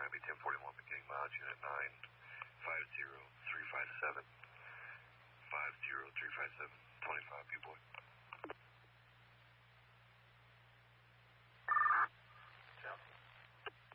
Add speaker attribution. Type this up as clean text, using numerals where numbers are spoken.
Speaker 1: Miami 1041, beginning mileage unit 950357. 50357, 25 B-boy.